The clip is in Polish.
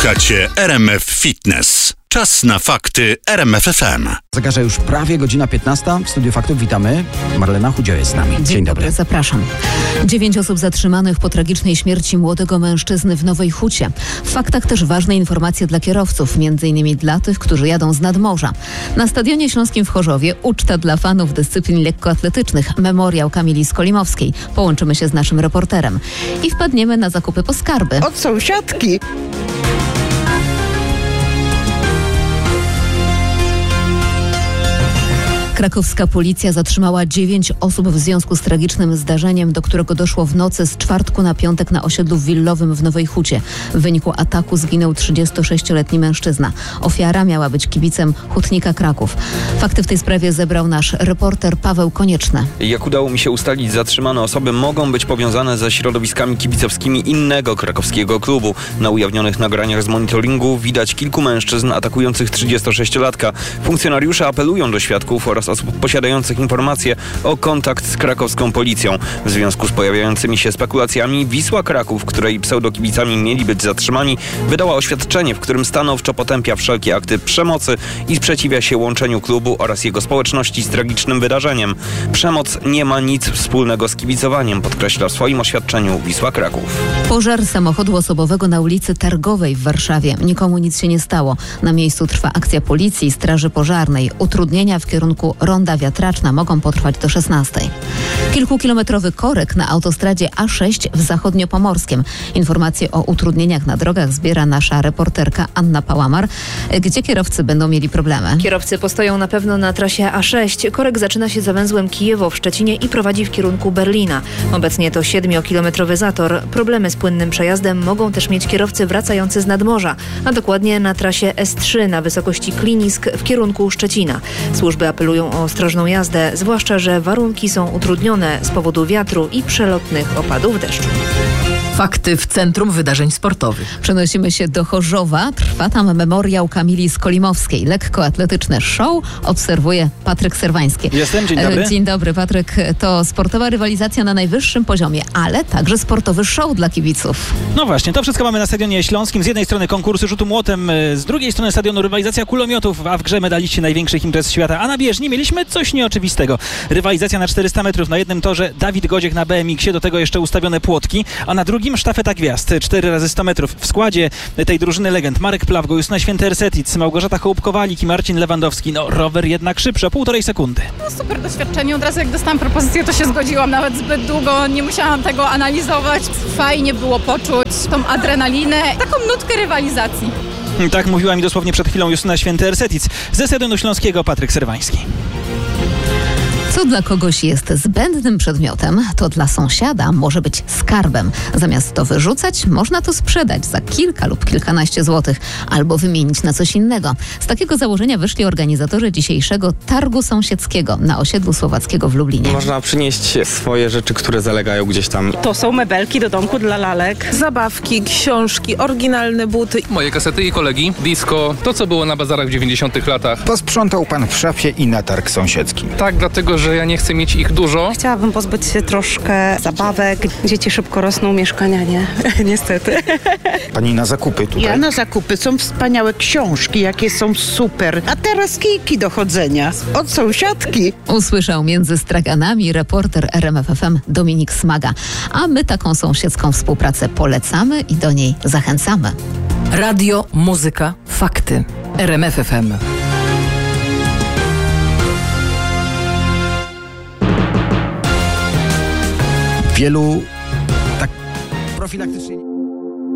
Słuchacie RMF Fitness. Czas na fakty RMF FM. Zegarze już prawie godzina 15. W Studiu Faktów witamy. Marlena Chudzio jest z nami. Dzień dobry, zapraszam. 9 osób zatrzymanych po tragicznej śmierci młodego mężczyzny w Nowej Hucie. W faktach też ważne informacje dla kierowców, m.in. dla tych, którzy jadą z nadmorza. Na Stadionie Śląskim w Chorzowie uczta dla fanów dyscyplin lekkoatletycznych. Memoriał Kamili Skolimowskiej. Połączymy się z naszym reporterem. I wpadniemy na zakupy po skarby. Od sąsiadki. Krakowska policja zatrzymała 9 osób w związku z tragicznym zdarzeniem, do którego doszło w nocy z czwartku na piątek na osiedlu willowym w Nowej Hucie. W wyniku ataku zginął 36-letni mężczyzna. Ofiara miała być kibicem Hutnika Kraków. Fakty w tej sprawie zebrał nasz reporter Paweł Konieczny. Jak udało mi się ustalić, zatrzymane osoby mogą być powiązane ze środowiskami kibicowskimi innego krakowskiego klubu. Na ujawnionych nagraniach z monitoringu widać kilku mężczyzn atakujących 36-latka. Funkcjonariusze apelują do świadków oraz osób posiadających informacje o kontakt z krakowską policją. W związku z pojawiającymi się spekulacjami Wisła Kraków, której pseudokibicami mieli być zatrzymani, wydała oświadczenie, w którym stanowczo potępia wszelkie akty przemocy i sprzeciwia się łączeniu klubu oraz jego społeczności z tragicznym wydarzeniem. Przemoc nie ma nic wspólnego z kibicowaniem, podkreśla w swoim oświadczeniu Wisła Kraków. Pożar samochodu osobowego na ulicy Targowej w Warszawie. Nikomu nic się nie stało. Na miejscu trwa akcja policji i straży pożarnej. Utrudnienia w kierunku ronda Wiatraczna mogą potrwać do 16. Kilkukilometrowy korek na autostradzie A6 w Zachodniopomorskiem. Informacje o utrudnieniach na drogach zbiera nasza reporterka Anna Pałamar. Gdzie kierowcy będą mieli problemy? Kierowcy postoją na pewno na trasie A6. Korek zaczyna się za węzłem Kijewo w Szczecinie i prowadzi w kierunku Berlina. Obecnie to 7-kilometrowy zator. Problemy z płynnym przejazdem mogą też mieć kierowcy wracający z nadmorza, a dokładnie na trasie S3 na wysokości Klinisk w kierunku Szczecina. Służby apelują o ostrożną jazdę, zwłaszcza że warunki są utrudnione z powodu wiatru i przelotnych opadów deszczu. Fakty w Centrum Wydarzeń Sportowych. Przenosimy się do Chorzowa. Trwa tam memoriał Kamili Skolimowskiej. Lekkoatletyczne show obserwuje Patryk Serwański. Jestem, dzień dobry. Dzień dobry, Patryk. To sportowa rywalizacja na najwyższym poziomie, ale także sportowy show dla kibiców. No właśnie, to wszystko mamy na Stadionie Śląskim. Z jednej strony konkursy rzutu młotem, z drugiej strony stadionu rywalizacja kulomiotów, a w grze medaliści największych imprez świata. A na bieżni mieliśmy coś nieoczywistego. Rywalizacja na 400 metrów. Na jednym torze Dawid Godziek na BMX-ie, do tego jeszcze ustawione płotki, a na drugim sztafeta gwiazd, 4 razy 100 metrów. W składzie tej drużyny legend Marek Plawgo, Justyna Święty-Ersetic, Małgorzata Hołubko-Walik i Marcin Lewandowski. No, rower jednak szybszy, o 1,5 sekundy. No, super doświadczenie. Od razu jak dostałam propozycję, to się zgodziłam. Nawet zbyt długo nie musiałam tego analizować. Fajnie było poczuć tą adrenalinę, taką nutkę rywalizacji. Tak mówiła mi dosłownie przed chwilą Justyna Święty-Ersetic. Ze Stadionu Śląskiego Patryk Serwański. Co dla kogoś jest zbędnym przedmiotem, to dla sąsiada może być skarbem. Zamiast to wyrzucać, można to sprzedać za kilka lub kilkanaście złotych albo wymienić na coś innego. Z takiego założenia wyszli organizatorzy dzisiejszego targu sąsiedzkiego na osiedlu Słowackiego w Lublinie. Można przynieść swoje rzeczy, które zalegają gdzieś tam. To są mebelki do domku dla lalek, zabawki, książki, oryginalne buty. Moje kasety i kolegi, disco, to co było na bazarach w 90 latach. Posprzątał pan w szafie i na targ sąsiedzki. Tak, dlatego że ja nie chcę mieć ich dużo. Chciałabym pozbyć się troszkę zabawek. Dzieci szybko rosną, mieszkania nie. Niestety. Pani na zakupy tutaj? Ja na zakupy. Są wspaniałe książki, jakie są super. A teraz kijki do chodzenia. Od sąsiadki. Usłyszał między straganami reporter RMF FM Dominik Smaga. A my taką sąsiedzką współpracę polecamy i do niej zachęcamy. Radio, muzyka, fakty. RMF FM. Wielu tak profilaktycznie...